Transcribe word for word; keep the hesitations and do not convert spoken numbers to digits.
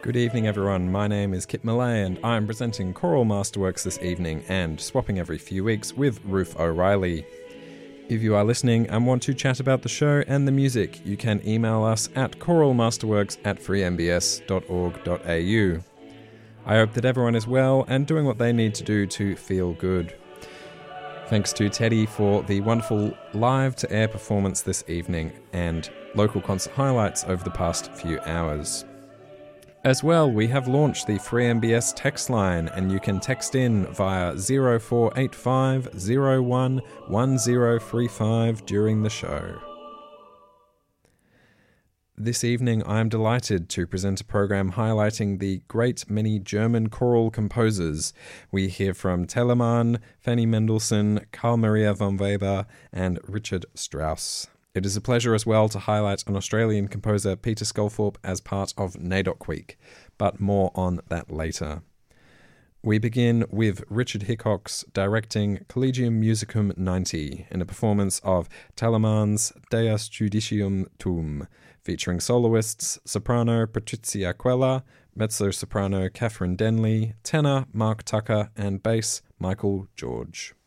Good evening, everyone. My name is Kit Millay, and I'm presenting Choral Masterworks this evening and swapping every few weeks with Ruth O'Reilly. If you are listening and want to chat about the show and the music, you can email us at choralmasterworks at free m b s dot org dot a u. I hope that everyone is well and doing what they need to do to feel good. Thanks to Teddy for the wonderful live-to-air performance this evening and local concert highlights over the past few hours. As well, we have launched the Free M B S text line, and you can text in via zero four eight five zero one one zero three five during the show. This evening, I am delighted to present a program highlighting the great many German choral composers. We hear from Telemann, Fanny Mendelssohn, Carl Maria von Weber, and Richard Strauss. It is a pleasure as well to highlight an Australian composer, Peter Sculthorpe, as part of NAIDOC Week, but more on that later. We begin with Richard Hickox directing Collegium Musicum ninety in a performance of Telemann's Deus Judicium Tuum, featuring soloists soprano Patrizia Quella, mezzo-soprano Catherine Denley, tenor Mark Tucker, and bass Michael George.